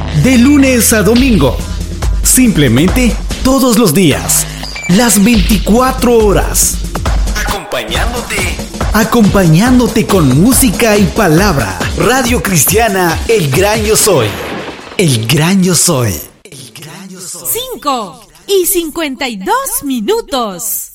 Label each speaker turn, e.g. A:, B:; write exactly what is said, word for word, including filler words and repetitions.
A: De lunes a domingo. Simplemente todos los días. Las veinticuatro horas. Acompañándote. Acompañándote con música y palabra. Radio Cristiana El Gran Yo Soy. El Gran Yo Soy. El Gran Yo Soy.
B: Cinco y cincuenta y dos minutos.